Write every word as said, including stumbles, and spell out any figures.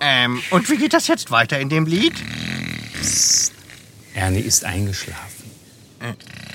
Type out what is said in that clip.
Ähm, und wie geht das jetzt weiter in dem Lied? Psst. Ernie ist eingeschlafen. Äh.